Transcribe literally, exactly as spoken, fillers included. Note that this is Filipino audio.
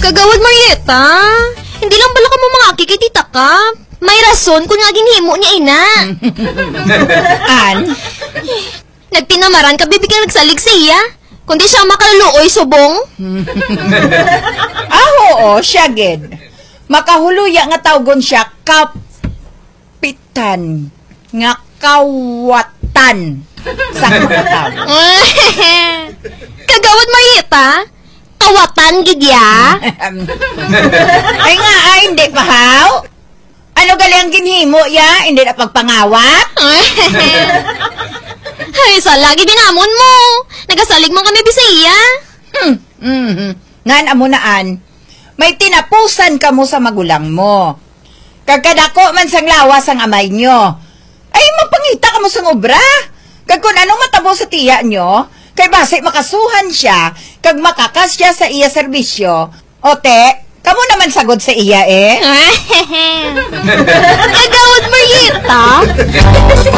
Kagawad Marieta, hindi lang bala ka mo mga aki kay tita ka. May rason kung nga ginhimo niya ina. An? Nagtinamaran ka bibigyan nagsalig sa iya. Kundi siya makaluoy subong. Ah, oo, siya gid. Makahuluya nga tawgon siya kapitan nga kawatan sa mga tao. Kagawad Marieta, kawatan gid ya. Ay nga, ay, hindi pa haw? Ano gali ang ginhimo ya? Hindi na pagpangawat? Ay, sa lagi dinamon mo. Nagasalig man kami bisaya. Hmm, mm-hmm. Ngan amunaan, may tinapusan ka mo sa magulang mo. Kagkadako man sang lawas ang amay nyo. Ay, mapangita ka mo sang obra. Kag kung anong matabo sa tiya nyo, kay base makasuhan siya, kag makakas siya sa iya serbisyo. Ote, kamo naman sagod sa iya eh. Kagawad Marieta.